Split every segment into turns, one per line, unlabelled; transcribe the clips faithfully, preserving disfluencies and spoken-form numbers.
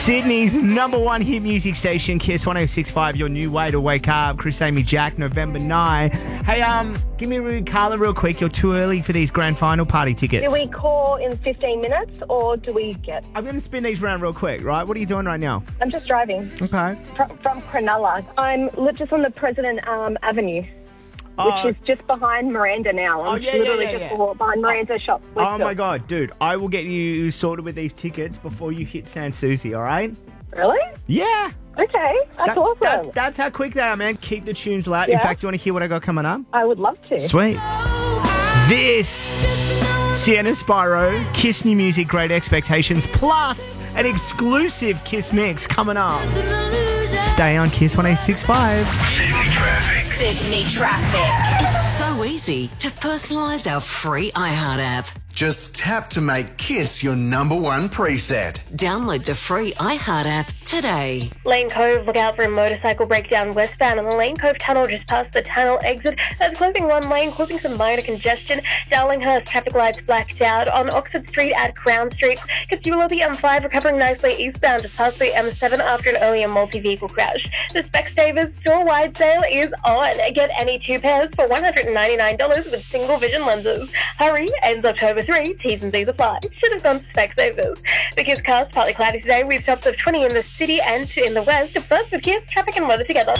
Sydney's number one hit music station, Kiss one oh six point five, your new way to wake up. Chris, Amy, Jack, November ninth. Hey, um, give me a Carla real quick. You're too early for these grand final party tickets.
Do we call in fifteen minutes or do we get...
I'm going to spin these around real quick, right? What are you doing right now?
I'm just driving.
Okay.
From, from Cronulla. I'm li- just on the President um, Avenue.
Oh.
Which is just behind Miranda now. I'm
Oh, yeah,
literally
yeah, yeah,
just
yeah.
before- behind Miranda shop.
Oh, my God, dude. I will get you sorted with these tickets before you hit Sans Souci, all right?
Really?
Yeah.
Okay, that's
That-
awesome.
that- that's how quick they are, man. Keep the tunes loud.
Yeah.
In fact, do you want to hear what I got coming up?
I would love to.
Sweet. This, Sienna Spyro, Kiss New Music, Great Expectations, plus an exclusive Kiss mix coming up. Stay on Kiss one oh six point five.
Sydney traffic.
Sydney traffic. It's so easy to personalise our free iHeart app.
Just tap to make Kiss your number one preset.
Download the free iHeart app today.
Lane Cove, look out for a motorcycle breakdown westbound on the Lane Cove tunnel just past the tunnel exit. That's closing one lane, causing some minor congestion. Darlinghurst traffic lights blacked out on Oxford Street at Crown Street. Continue below the M five, recovering nicely eastbound just past the M seven after an earlier multi-vehicle crash. The Specsavers store-wide sale is on. Get any two pairs for one hundred ninety-nine dollars with single vision lenses. Hurry, ends October third. T's and C's apply. Should have gone to Specsavers. The Kiss cast partly cloudy today with tops of twenty in the city and two in the west. First with Kiss, traffic and weather together.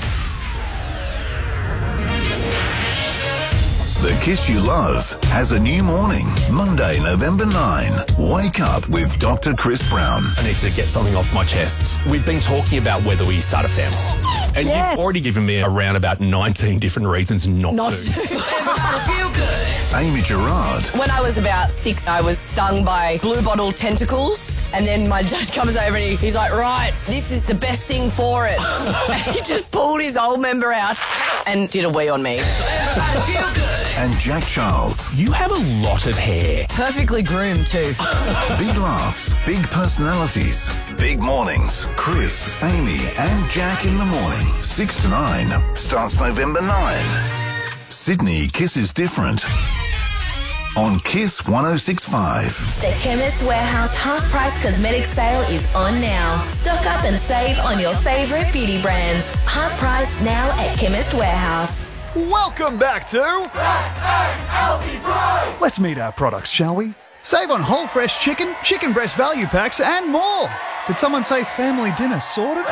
The Kiss You Love has a new morning. Monday, November ninth. Wake up with Doctor Chris Brown.
I need to get something off my chest. We've been talking about whether we start a family. And
Yes.
you've already given me around about nineteen different reasons not,
Not
to.
Feel good.
Amy Gerard.
When I was about six, I was stung by blue bottle tentacles. And then my dad comes over and he, he's like, right, this is the best thing for it. And he just pulled his old member out and did a wee on me.
Feel good.
And Jack Charles.
You have a lot of hair.
Perfectly groomed too.
Big laughs, big personalities, big mornings. Chris, Amy, and Jack in the morning. six to nine. Starts November ninth. Sydney Kiss is different. On Kiss one oh six point five.
The Chemist Warehouse half-price cosmetic sale is on now. Stock up and save on your favourite beauty brands. Half price now at Chemist Warehouse.
Welcome back to... Let's meet our products, shall we? Save on whole fresh chicken, chicken breast value packs, and more. Did someone say family dinner sorted?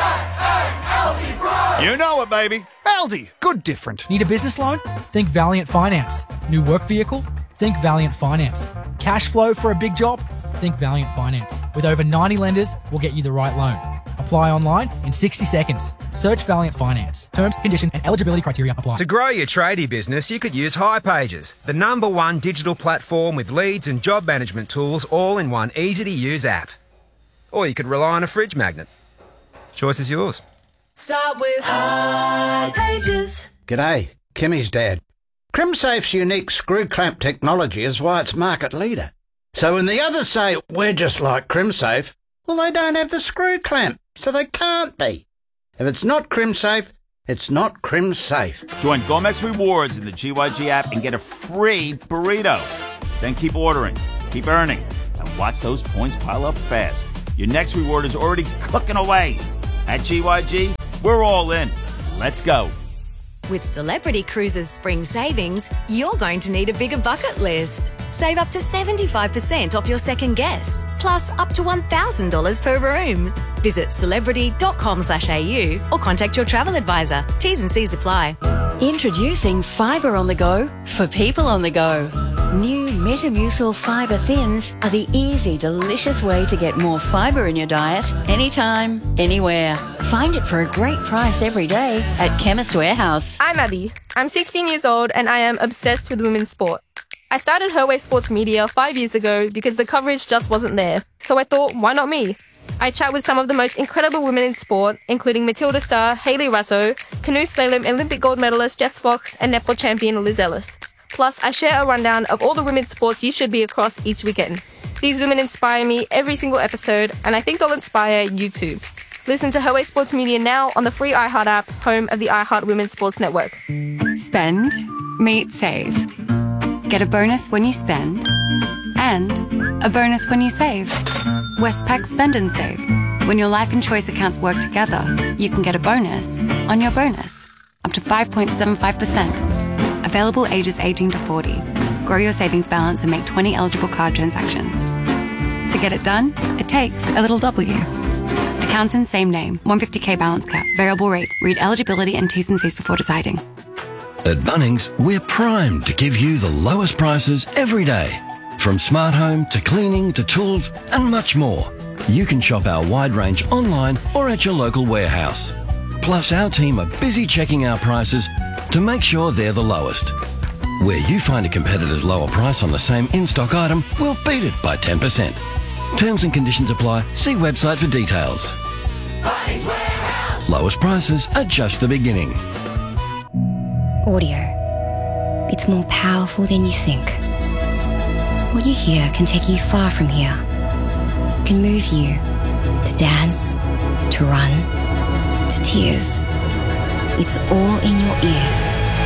You know it, baby. Aldi. Good different.
Need a business loan? Think Valiant Finance. New work vehicle? Think Valiant Finance. Cash flow for a big job? Think Valiant Finance. With over ninety lenders, we'll get you the right loan. Apply online in sixty seconds. Search Valiant Finance. Terms, conditions, and eligibility criteria apply.
To grow your tradie business, you could use hipages, the number one digital platform with leads and job management tools all in one easy-to-use app. Or you could rely on a fridge magnet. Choice is yours.
Start with hipages.
G'day, Kimmy's dad. CrimSafe's unique screw clamp technology is why it's market leader. So when the others say we're just like CrimSafe, well, they don't have the screw clamp, so they can't be. If it's not CrimSafe, it's not CrimSafe.
Join Gomex Rewards in the G Y G app and get a free burrito. Then keep ordering, keep earning, and watch those points pile up fast. Your next reward is already cooking away. At G Y G, we're all in. Let's go.
With Celebrity Cruises Spring Savings, you're going to need a bigger bucket list. Save up to seventy-five percent off your second guest, plus up to one thousand dollars per room. Visit celebrity.com slash AU or contact your travel advisor. T's and C's apply.
Introducing Fibre on the Go for people on the go. New Metamucil Fibre Thins are the easy, delicious way to get more fibre in your diet anytime, anywhere. Find it for a great price every day at Chemist Warehouse.
I'm Abby. I'm sixteen years old and I am obsessed with women's sport. I started Her Way Sports Media five years ago because the coverage just wasn't there. So I thought, why not me? I chat with some of the most incredible women in sport, including Matilda Starr, Hayley Russo, canoe slalom Olympic gold medalist Jess Fox, and netball champion Liz Ellis. Plus, I share a rundown of all the women's sports you should be across each weekend. These women inspire me every single episode, and I think they'll inspire you too. Listen to Her Way Sports Media now on the free iHeart app, home of the iHeart Women's Sports Network.
Spend, meet, save. Get a bonus when you spend, and a bonus when you save. Westpac Spend and Save. When your life and choice accounts work together, you can get a bonus on your bonus, up to five point seven five percent. Available ages eighteen to forty. Grow your savings balance and make twenty eligible card transactions. To get it done, it takes a little W. Accounts in same name, one hundred fifty k balance cap, variable rate. Read eligibility and T's and C's before deciding.
At Bunnings, we're primed to give you the lowest prices every day. From smart home to cleaning to tools and much more. You can shop our wide range online or at your local warehouse. Plus, our team are busy checking our prices to make sure they're the lowest. Where you find a competitor's lower price on the same in-stock item, we'll beat it by ten percent. Terms and conditions apply. See website for details.
Bunnings Warehouse.
Lowest prices are just the beginning.
Audio. It's more powerful than you think. What you hear can take you far from here. Can move you to dance, to run, to tears. It's all in your ears.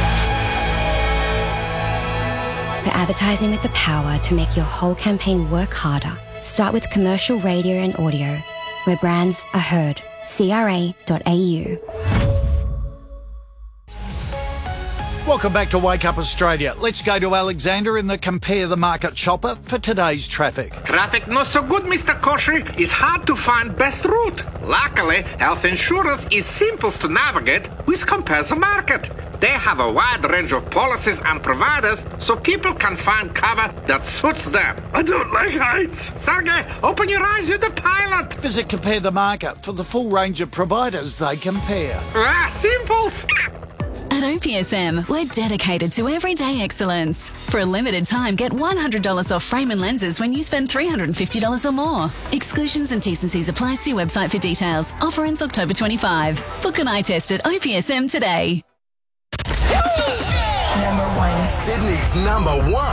For advertising with the power to make your whole campaign work harder, start with commercial radio and audio, where brands are heard. C R A dot A U.
Welcome back to Wake Up Australia. Let's go to Alexander in the Compare the Market Chopper for today's traffic.
Traffic not so good, Mister Koshy. It's hard to find best route. Luckily, health insurance is simple to navigate with Compare the Market. They have a wide range of policies and providers so people can find cover that suits them. I don't like heights. Sergey, open your eyes, you're the pilot.
Visit Compare the Market for the full range of providers they compare.
Ah, simples.
At O P S M, we're dedicated to everyday excellence. For a limited time, get one hundred dollars off frame and lenses when you spend three hundred fifty dollars or more. Exclusions and T's and C's apply. See website for details. Offer ends October twenty-fifth. Book an eye test at O P S M today.
Number one. Sydney's number one.